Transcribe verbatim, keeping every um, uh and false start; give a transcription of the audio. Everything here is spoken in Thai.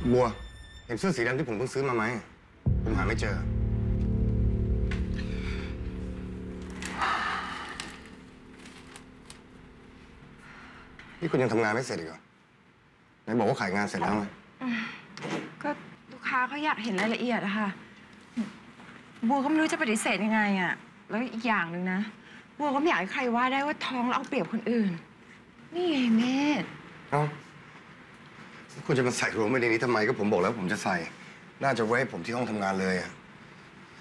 บัวเห็นเสื้อสีดำที่ผมเพิ่งซื้อมาไหมผมหาไม่เจอนี่คุณยังทำงานไม่เสร็จอีกเหรอไหนบอกว่าขายงานเสร็จแล้วไงก็ลูกค้าเขาอยากเห็นรายละเอียดอะค่ะบัวก็ไม่รู้จะปฏิเสธยังไงอะแล้วอีกอย่างหนึ่งนะบัวก็ไม่อยากให้ใครว่าได้ว่าท้องแล้วเอาเปรียบคนอื่นนี่ไงเมธเอ้าคุณจะมาใส่รวมไว้ในนี้ทำไมก็ผมบอกแล้วผมจะใส่น่าจะไว้ผมที่ห้องทำงานเลยอะ